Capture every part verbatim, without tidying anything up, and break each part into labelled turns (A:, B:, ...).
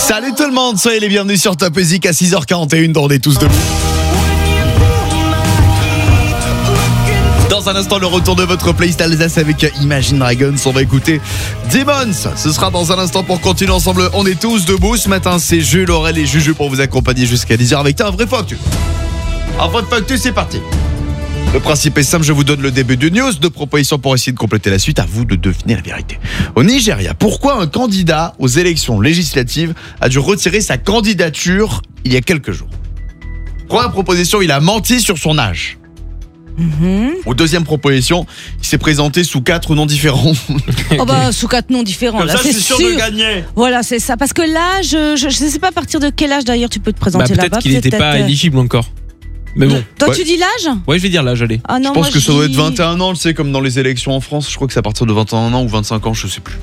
A: Salut tout le monde, soyez les bienvenus sur Top Music à six heures quarante et une dans On est tous debout. Dans un instant, le retour de votre playlist Alsace avec Imagine Dragons. On va écouter Demons. Ce sera dans un instant pour continuer ensemble. On est tous debout. Ce matin, c'est Jules, Aurel et Juju pour vous accompagner jusqu'à dix heures avec un vrai factu. Un vrai factu, c'est parti. Le principe est simple, je vous donne le début du news, deux propositions pour essayer de compléter la suite, à vous de deviner la vérité. Au Nigeria, pourquoi un candidat aux élections législatives a dû retirer sa candidature il y a quelques jours? Première proposition, il a menti sur son âge.
B: Mmh.
A: Ou deuxième proposition, il s'est présenté sous quatre noms différents.
B: Oh bah sous quatre noms différents.
A: Comme
B: là,
A: ça,
B: c'est
A: je suis sûr,
B: sûr
A: de gagner.
B: Voilà, c'est ça. Parce que l'âge, je ne sais pas à partir de quel âge d'ailleurs tu peux te présenter
C: bah,
B: là-bas.
C: Peut-être qu'il n'était pas
B: euh...
C: éligible encore. Mais bon.
B: Toi,
A: ouais.
B: tu dis l'âge?
C: Ouais, je vais dire l'âge, allez.
B: Ah non,
A: je pense
B: moi,
A: que ça doit
B: dis...
A: être vingt et un ans, tu sais, comme dans les élections en France. Je crois que c'est à partir de vingt et un ans ou vingt-cinq ans, je sais plus.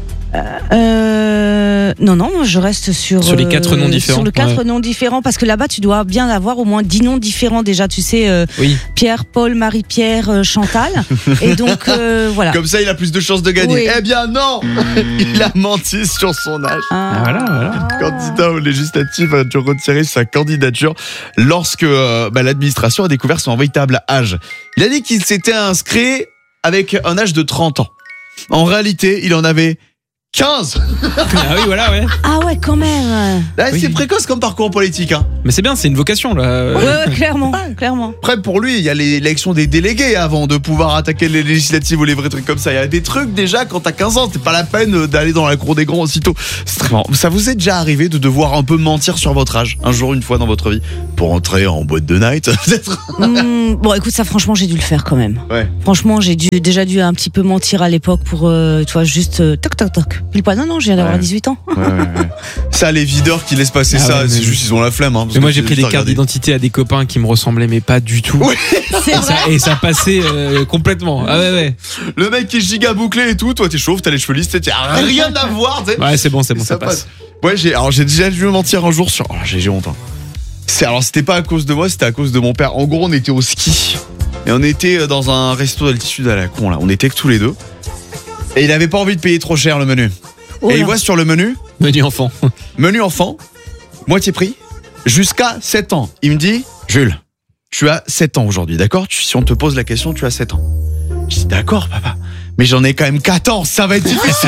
B: Euh, non, non, moi je reste sur.
C: Sur les quatre noms différents.
B: Sur les quatre
C: ouais.
B: noms différents, parce que là-bas, tu dois bien avoir au moins dix noms différents déjà. Tu sais, euh,
C: oui.
B: Pierre, Paul, Marie-Pierre, euh, Chantal. Et donc, euh, voilà.
A: Comme ça, il a plus de chances de gagner.
B: Oui.
A: Eh bien, non. Il a menti sur son âge.
B: Ah,
C: voilà, voilà.
A: Le candidat aux législatives a dû retirer sa candidature lorsque euh, bah, l'administration a découvert son véritable âge. Il a dit qu'il s'était inscrit avec un âge de trente ans. En réalité, il en avait quinze.
C: Ah oui, voilà, ouais.
B: Ah ouais, quand même.
A: Là,
C: Oui.
A: c'est précoce comme parcours politique. Hein.
C: Mais c'est bien, c'est une vocation, là.
B: Ouais, ouais, clairement, clairement.
A: Après, pour lui, il y a l'élection des délégués avant de pouvoir attaquer les législatives ou les vrais trucs comme ça. Il y a des trucs déjà quand t'as quinze ans, c'est pas la peine d'aller dans la cour des grands aussitôt. C'est très marrant. Ça vous est déjà arrivé de devoir un peu mentir sur votre âge, un jour, une fois dans votre vie, pour entrer en boîte de night, peut-être?
B: Mmh, bon, écoute, ça, franchement, j'ai dû le faire quand même.
A: Ouais.
B: Franchement, j'ai dû, déjà dû un petit peu mentir à l'époque pour, euh, tu vois, juste euh, toc toc toc. Pile pas, non, non, je viens d'avoir
A: Ouais.
B: dix-huit ans.
A: Ouais, ouais, ouais. Ça, les videurs qui laissent passer
C: Ah
A: ça,
C: ouais,
A: c'est
C: mais-
A: juste ils ont la flemme. Hein, parce
C: Mais moi
A: que
C: j'ai
A: c'est
C: pris des
A: juste à
C: cartes
A: regarder.
C: d'identité à des copains qui me ressemblaient mais pas du tout.
A: Oui.
B: C'est
C: Et
B: vrai.
C: ça, et ça passait euh, complètement. Ah ouais ouais.
A: Le mec qui est giga bouclé et tout, toi t'es chauve, t'as les cheveux lisses, t'as rien à voir. T'sais.
C: Ouais c'est bon c'est bon ça,
A: Ça
C: passe.
A: Ouais, j'ai alors j'ai déjà dû mentir un jour sur. Oh, j'ai j'ai honte. Hein. C'est alors c'était pas à cause de moi, c'était à cause de mon père. En gros, on était au ski et on était dans un resto d'altitude à la con là. On était que tous les deux. Et il avait pas envie de payer trop cher le menu.
B: Oh
A: et
B: là.
A: il voit sur le menu,
C: Menu enfant.
A: menu enfant, moitié prix, jusqu'à sept ans. Il me dit, Jules, tu as sept ans aujourd'hui, d'accord? Tu- Si on te pose la question, tu as sept ans. Je dis d'accord, papa. Mais j'en ai quand même quatorze, ça va être difficile.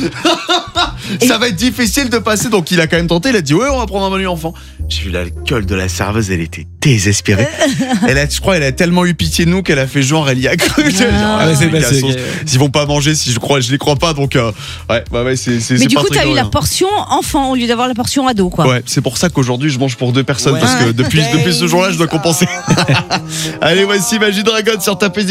A: de... ça va être difficile de passer. Donc il a quand même tenté, il a dit ouais, on va prendre un menu enfant. J'ai vu la gueule de la serveuse, elle était désespérée. Elle a, je crois, elle a tellement eu pitié de nous qu'elle a fait genre, elle y a cru.
B: Ah ouais,
C: c'est
A: Les
C: passé,
A: garçons,
C: ok.
A: Ils vont pas manger si je crois, je les crois pas. Donc euh, ouais, bah ouais, c'est c'est
B: Mais
A: c'est
B: du
A: pas
B: coup,
A: très
B: t'as eu
A: glorieux,
B: la
A: hein.
B: portion enfant au lieu d'avoir la portion ado, quoi.
A: Ouais, c'est pour ça qu'aujourd'hui je mange pour deux personnes
C: Ouais.
A: parce que depuis, depuis ce jour-là je dois compenser. Allez, voici Imagine Dragons sur Top Music.